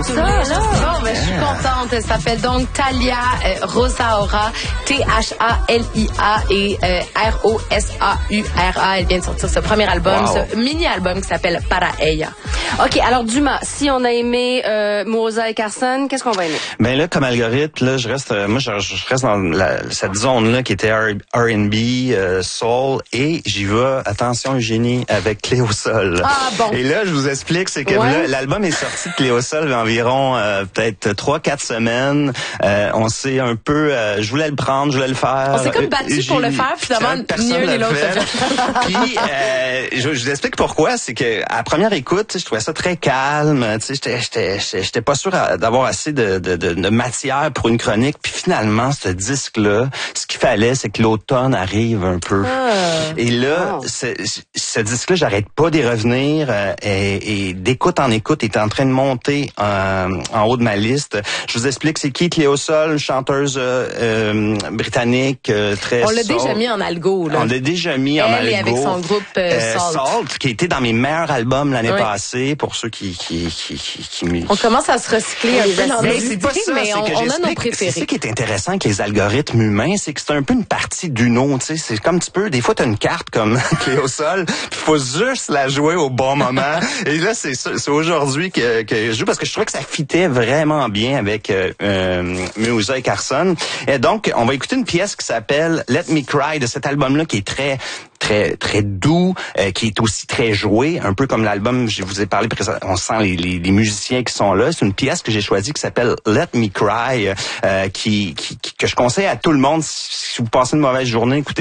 tout ça, là. Bon, ben, je suis contente. Ça s'appelle donc Thalia Rosaura, Thalia et Rosaura. Elle vient de sortir ce premier album, ce mini-album qui s'appelle Para Ella. OK, alors Dumas, si on a aimé Morosa et Carson, qu'est-ce qu'on va aimer? Ben là, comme algorithme, là, je reste dans cette zone-là qui était R&B, soul, et j'y vais, attention Eugénie, avec Cléosol. Ah bon. Et là, je vous explique, c'est que là, l'album est sorti de Cléosol il y a environ peut-être 3-4 semaines. On s'est un peu, je voulais le prendre, je voulais le faire. On s'est comme battu pour le faire, finalement, ni un ni l'autre. Puis, je vous explique pourquoi, c'est que à première écoute, je trouvais ça très calme, tu sais, j'étais pas sûr d'avoir assez de matière pour une chronique, puis finalement, ce disque-là, ce qu'il fallait, c'est que l'automne arrive un peu. Et là, ce disque-là, j'arrête pas d'y revenir, et d'écoute en écoute, est en train de monter en haut de ma liste. Je vous explique, c'est qui Cléosol, une chanteuse britannique, très On l'a déjà mis en algo, là. On l'a déjà mis en algo. Elle et avec son groupe Salt, qui était dans mes meilleurs albums l'année passée, pour ceux qui On commence à se recycler un peu dans nos c'est pas idées, ça, mais on a nos préférés. C'est ça qui est intéressant avec les algorithmes humains, c'est que c'est un peu une partie du nom, tu sais, c'est comme un petit peu, des fois t'as une carte comme Cléosol, faut juste la jouer au bon moment. Et là, c'est aujourd'hui que je joue, parce que je trouvais que ça fitait vraiment bien avec Morosa et Carson. Et donc, on va écouter une pièce qui s'appelle Let Me Cry, de cet album-là, qui est très doux, qui est aussi très joué, un peu comme l'album, je vous ai parlé précédemment, on sent les musiciens qui sont là. C'est une pièce que j'ai choisie qui s'appelle Let Me Cry, que je conseille à tout le monde. Si vous passez une mauvaise journée, écoutez